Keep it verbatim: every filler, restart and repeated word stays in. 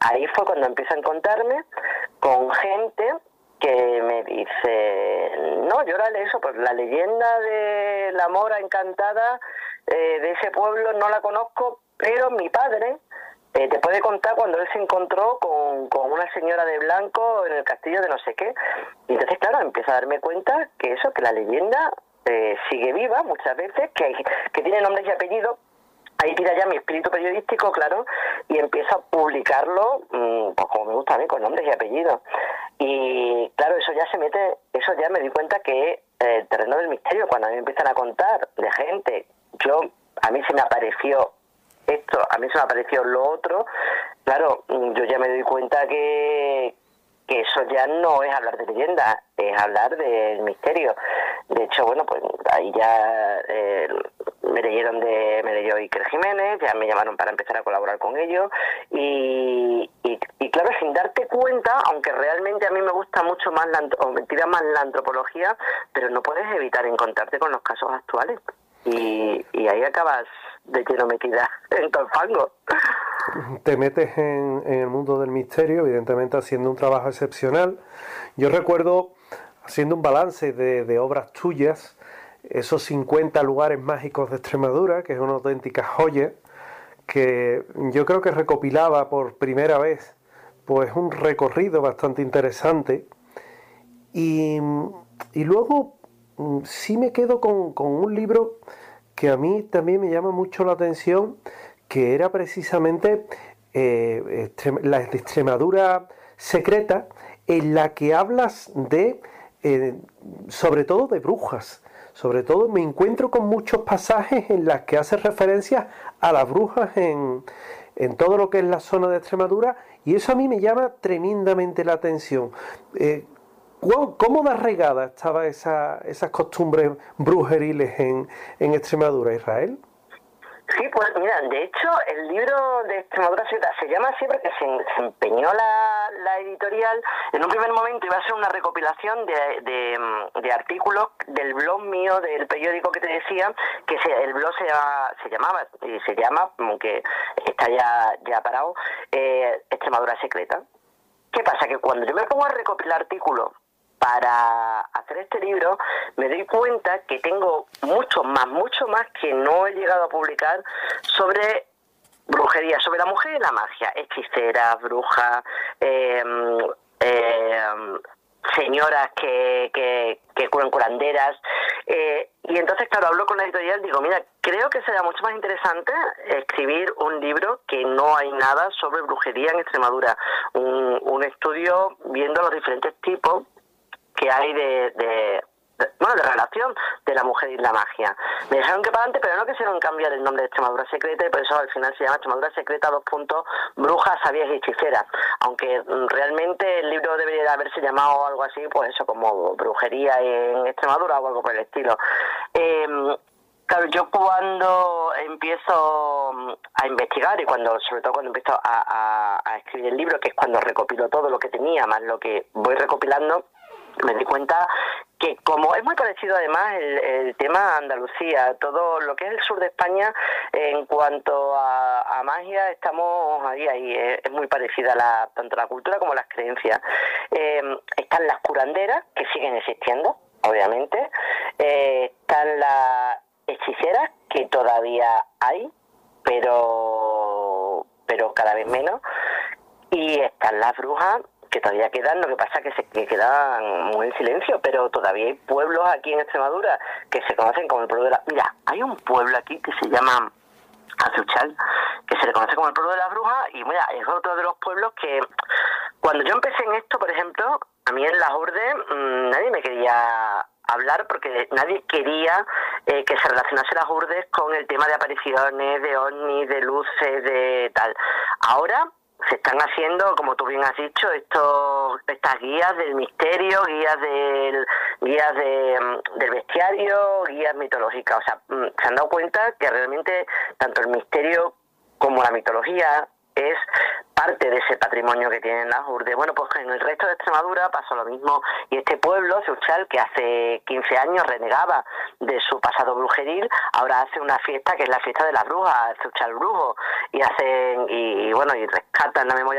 ahí fue cuando empiezo a encontrarme con gente que me dice, no, yo la leo eso, pues la leyenda de la mora encantada eh, de ese pueblo no la conozco, pero mi padre eh, te puede contar cuando él se encontró con, con una señora de blanco en el castillo de no sé qué. Y entonces, claro, empiezo a darme cuenta que eso, que la leyenda eh, sigue viva muchas veces, que, que tiene nombres y apellidos. Ahí tira ya mi espíritu periodístico, claro, y empiezo a publicarlo, mmm, pues como me gusta a mí, con nombres y apellidos. Y claro, eso ya se mete, eso ya me di cuenta que es el terreno del misterio. Cuando a mí me empiezan a contar de gente, yo, a mí se me apareció esto, a mí se me apareció lo otro, claro, yo ya me doy cuenta que, que eso ya no es hablar de leyenda, es hablar del misterio. De hecho, bueno, pues ahí ya eh, me leyeron de, me leyó Iker Jiménez, ya me llamaron para empezar a colaborar con ellos y, y, y claro, sin darte cuenta, aunque realmente a mí me gusta mucho más la, o me tira más la antropología, pero no puedes evitar encontrarte con los casos actuales y, y ahí acabas de lleno metida en todo el fango. Te metes en, en el mundo del misterio, evidentemente haciendo un trabajo excepcional. Yo recuerdo haciendo un balance de, de obras tuyas, esos cincuenta lugares mágicos de Extremadura, que es una auténtica joya, que yo creo que recopilaba por primera vez pues un recorrido bastante interesante. Y, y luego sí me quedo con, con un libro que a mí también me llama mucho la atención, que era precisamente eh, la de Extremadura secreta, en la que hablas de, eh, sobre todo de brujas. Sobre todo me encuentro con muchos pasajes en los que hace referencia a las brujas en, en todo lo que es la zona de Extremadura, y eso a mí me llama tremendamente la atención. Eh, ¿Cómo de arraigada estaban esa, esas costumbres brujeriles en, en Extremadura, Israel? Sí, pues mira, de hecho el libro de Extremadura Secreta se llama así porque se, se empeñó la, la editorial. En un primer momento iba a ser una recopilación de, de, de artículos del blog mío, del periódico que te decía, que se, el blog se, llama, se llamaba, y se llama, aunque está ya, ya parado, eh, Extremadura Secreta. ¿Qué pasa? Que cuando yo me pongo a recopilar artículos para hacer este libro, me doy cuenta que tengo mucho más, mucho más que no he llegado a publicar sobre brujería, sobre la mujer y la magia, hechiceras, brujas, eh, eh, señoras que, que, que curan curanderas. Eh, y entonces, claro, hablo con la editorial, digo, mira, creo que será mucho más interesante escribir un libro que no hay nada sobre brujería en Extremadura. Un, un estudio viendo los diferentes tipos que hay de, de, de, bueno, de relación de la mujer y la magia. Me dejaron que para adelante, pero no quisieron cambiar el nombre de Extremadura Secreta, y por eso al final se llama Extremadura Secreta, dos puntos, brujas, sabias y hechiceras. Aunque realmente el libro debería de haberse llamado algo así, pues eso, como brujería en Extremadura o algo por el estilo. Eh, Claro, yo cuando empiezo a investigar y cuando, sobre todo cuando empiezo a, a, a escribir el libro, que es cuando recopilo todo lo que tenía, más lo que voy recopilando, me di cuenta que como es muy parecido además el, el tema Andalucía, todo lo que es el sur de España, en cuanto a, a magia, estamos ahí, ahí, es, es muy parecida la, tanto la cultura como las creencias. Eh, están las curanderas, que siguen existiendo, obviamente, eh, están las hechiceras, que todavía hay, pero, pero cada vez menos, y están las brujas, que todavía quedan, lo que pasa es que se que quedan muy en silencio, pero todavía hay pueblos aquí en Extremadura que se conocen como el pueblo de la... Mira, hay un pueblo aquí que se llama Azuchal, que se le conoce como el pueblo de las brujas, y mira, es otro de los pueblos que cuando yo empecé en esto, por ejemplo, a mí en las Urdes mmm, nadie me quería hablar porque nadie quería eh, que se relacionase las Urdes con el tema de apariciones, de ovnis, de luces, de tal. Ahora se están haciendo, como tú bien has dicho, estos, estas guías del misterio, guías del guías de, del bestiario, guías mitológicas. O sea, se han dado cuenta que realmente tanto el misterio como la mitología es parte de ese patrimonio que tienen las Urdes. Bueno, pues en el resto de Extremadura pasó lo mismo, y este pueblo, Ceuchal, que hace quince años renegaba de su pasado brujeril, ahora hace una fiesta que es la fiesta de las brujas, Ceuchal Brujo, y hacen, y, y bueno, y rescatan la memoria